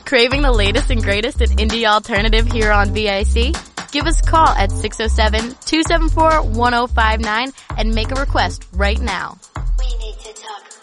Craving the latest and greatest in indie alternative here on VIC? Give us a call at 607-274-1059 and make a request right now. We need to talk.